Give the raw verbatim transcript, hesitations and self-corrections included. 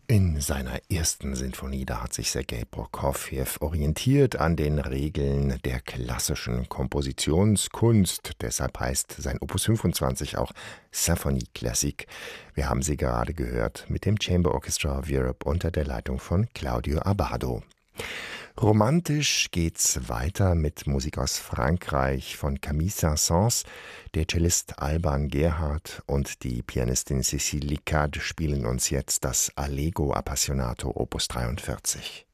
In seiner ersten Sinfonie, da hat sich Sergei Prokofjew orientiert an den Regeln der klassischen Kompositionskunst. Deshalb heißt sein Opus fünfundzwanzig auch Symphonie Classique. Wir haben sie gerade gehört mit dem Chamber Orchestra of Europe unter der Leitung von Claudio Abbado. Romantisch geht's weiter mit Musik aus Frankreich von Camille Saint-Saëns. Der Cellist Alban Gerhardt und die Pianistin Cécile Licard spielen uns jetzt das Allegro Appassionato Opus dreiundvierzig.